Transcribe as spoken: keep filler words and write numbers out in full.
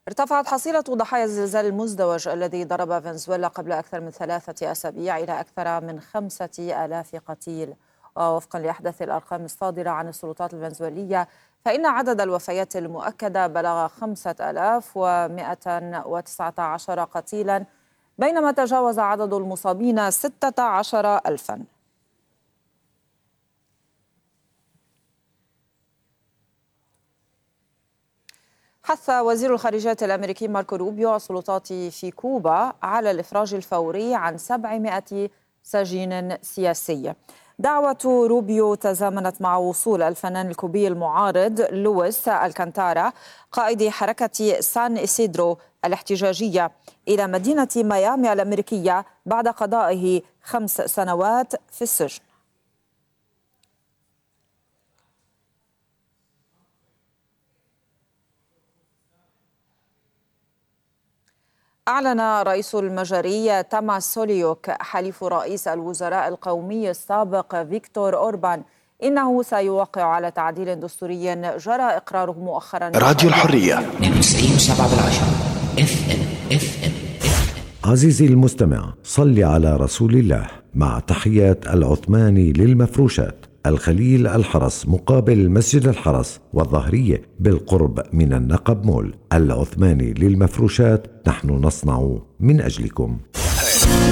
ارتفعت حصيلة ضحايا الزلزال المزدوج الذي ضرب فنزويلا قبل أكثر من ثلاثة أسابيع إلى أكثر من خمسة آلاف قتيل. ووفقا لأحدث الأرقام الصادرة عن السلطات الفنزويلية، فإن عدد الوفيات المؤكدة بلغ خمسة آلاف ومئة وتسعة عشر قتيلا، بينما تجاوز عدد المصابين ستة عشر ألفا. حث وزير الخارجية الأمريكي ماركو روبيو السلطات في كوبا على الإفراج الفوري عن سبعمائة سجين سياسي. دعوة روبيو تزامنت مع وصول الفنان الكوبي المعارض لويس الكانتارا قائد حركة سان إسيدرو الاحتجاجية إلى مدينة ميامي الأمريكية بعد قضائه خمس سنوات في السجن. أعلن رئيس المجري تاماس سوليوك حليف رئيس الوزراء القومي السابق فيكتور أوربان إنه سيوقع على تعديل دستوري جرى إقراره مؤخرا. راديو الحرية اثنين وتسعين سبعة بالعشرة اف ام اف ام. عزيزي المستمع، صل على رسول الله. مع تحيات العثماني للمفروشات، الخليل الحرس مقابل مسجد الحرس والظهرية بالقرب من النقب مول. العثماني للمفروشات، نحن نصنع من أجلكم.